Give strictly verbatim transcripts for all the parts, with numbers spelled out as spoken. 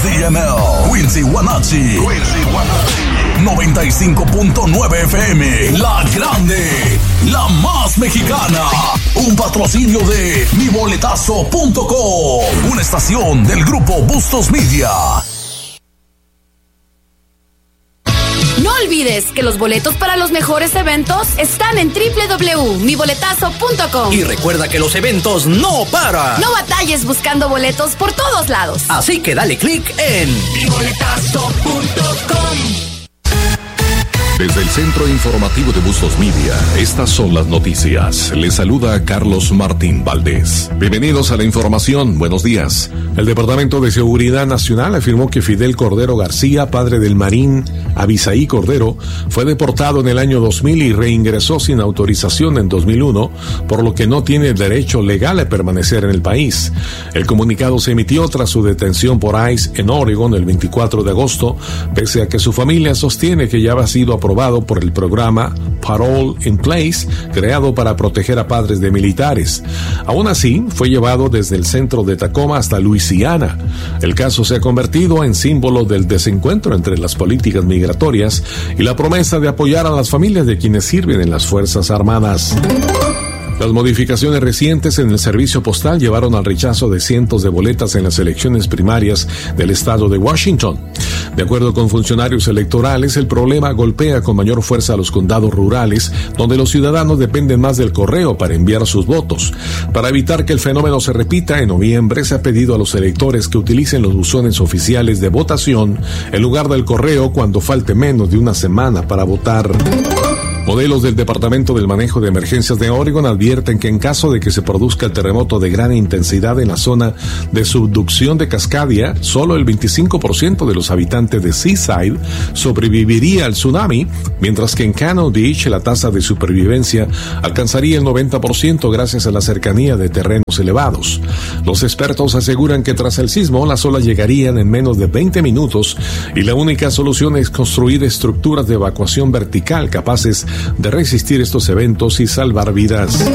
D M L, Quincy Guanachi, Quincy Guanachi, noventa y cinco punto nueve F M, La Grande, la más mexicana. Un patrocinio de mi boletazo punto com, una estación del grupo Bustos Media. No olvides que los boletos para los mejores eventos están en doble u doble u doble u punto mi boletazo punto com. Y recuerda que los eventos no paran. No batalles buscando boletos por todos lados. Así que dale click en mi boletazo punto com. Desde el Centro Informativo de Bustos Media, estas son las noticias. Les saluda Carlos Martín Valdés. Bienvenidos a la información. Buenos días. El Departamento de Seguridad Nacional afirmó que Fidel Cordero García, padre del marín Abisaí Cordero, fue deportado en el año dos mil y reingresó sin autorización en dos mil uno, por lo que no tiene derecho legal a permanecer en el país. El comunicado se emitió tras su detención por ICE en Oregon el veinticuatro de agosto, pese a que su familia sostiene que ya había sido aprobado por el programa Parole in Place, creado para proteger a padres de militares. Aún así, fue llevado desde el centro de Tacoma hasta Luisiana. El caso se ha convertido en símbolo del desencuentro entre las políticas migratorias y la promesa de apoyar a las familias de quienes sirven en las Fuerzas Armadas. Las modificaciones recientes en el servicio postal llevaron al rechazo de cientos de boletas en las elecciones primarias del estado de Washington. De acuerdo con funcionarios electorales, el problema golpea con mayor fuerza a los condados rurales, donde los ciudadanos dependen más del correo para enviar sus votos. Para evitar que el fenómeno se repita, en noviembre se ha pedido a los electores que utilicen los buzones oficiales de votación en lugar del correo cuando falte menos de una semana para votar. Modelos del Departamento del Manejo de Emergencias de Oregon advierten que en caso de que se produzca el terremoto de gran intensidad en la zona de subducción de Cascadia, solo el veinticinco por ciento de los habitantes de Seaside sobreviviría al tsunami, mientras que en Cannon Beach la tasa de supervivencia alcanzaría el noventa por ciento gracias a la cercanía de terrenos elevados. Los expertos aseguran que tras el sismo las olas llegarían en menos de veinte minutos y la única solución es construir estructuras de evacuación vertical capaces de resistir estos eventos y salvar vidas.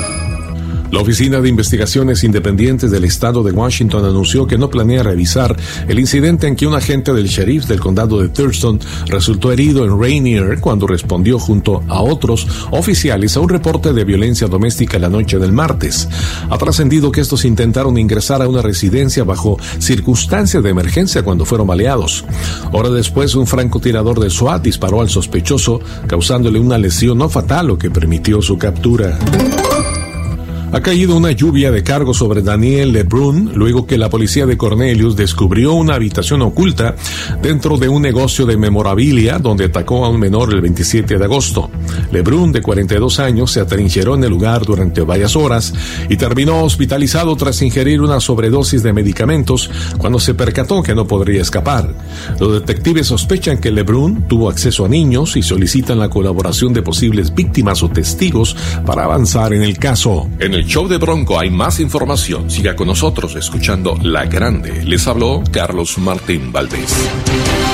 La Oficina de Investigaciones Independientes del Estado de Washington anunció que no planea revisar el incidente en que un agente del sheriff del condado de Thurston resultó herido en Rainier cuando respondió junto a otros oficiales a un reporte de violencia doméstica la noche del martes. Ha trascendido que estos intentaron ingresar a una residencia bajo circunstancias de emergencia cuando fueron baleados. Horas después, un francotirador de SWAT disparó al sospechoso, causándole una lesión no fatal, lo que permitió su captura. Ha caído una lluvia de cargos sobre Daniel LeBrun luego que la policía de Cornelius descubrió una habitación oculta dentro de un negocio de memorabilia donde atacó a un menor el veintisiete de agosto. LeBrun, de cuarenta y dos años, se atrincheró en el lugar durante varias horas y terminó hospitalizado tras ingerir una sobredosis de medicamentos cuando se percató que no podría escapar. Los detectives sospechan que LeBrun tuvo acceso a niños y solicitan la colaboración de posibles víctimas o testigos para avanzar en el caso. En el show de Bronco hay más información. Siga con nosotros escuchando La Grande. Les habló Carlos Martín Valdés.